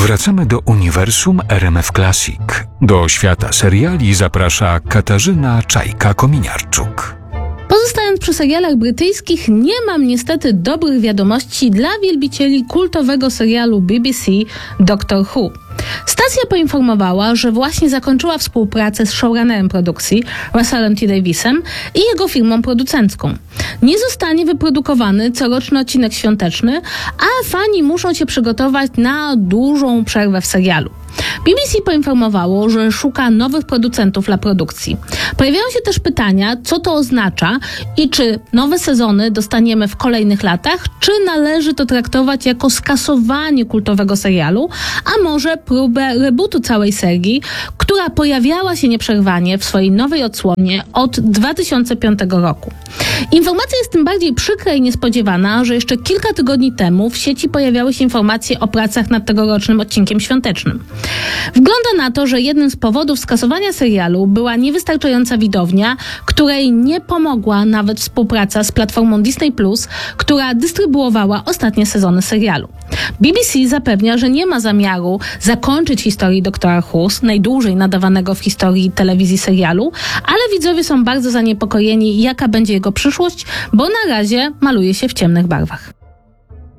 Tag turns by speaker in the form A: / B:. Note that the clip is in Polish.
A: Wracamy do uniwersum RMF Classic. Do świata seriali zaprasza Katarzyna Czajka-Kominiarczuk.
B: Pozostając przy serialach brytyjskich, nie mam niestety dobrych wiadomości dla wielbicieli kultowego serialu BBC Doctor Who. Stacja poinformowała, że właśnie zakończyła współpracę z showrunnerem produkcji, Russellem T. Daviesem i jego firmą producencką. Nie zostanie wyprodukowany coroczny odcinek świąteczny, a fani muszą się przygotować na dużą przerwę w serialu. BBC poinformowało, że szuka nowych producentów dla produkcji. Pojawiają się też pytania, co to oznacza i czy nowe sezony dostaniemy w kolejnych latach, czy należy to traktować jako skasowanie kultowego serialu, a może próbę rebootu całej serii, która pojawiała się nieprzerwanie w swojej nowej odsłonie od 2005 roku. Informacja jest tym bardziej przykra i niespodziewana, że jeszcze kilka tygodni temu w sieci pojawiały się informacje o pracach nad tegorocznym odcinkiem świątecznym. Wygląda na to, że jednym z powodów skasowania serialu była niewystarczająca widownia, której nie pomogła nawet współpraca z platformą Disney+, która dystrybuowała ostatnie sezony serialu. BBC zapewnia, że nie ma zamiaru zakończyć historii Doktora Who, najdłużej nadawanego w historii telewizji serialu, ale widzowie są bardzo zaniepokojeni, jaka będzie jego przyszłość, bo na razie maluje się w ciemnych barwach.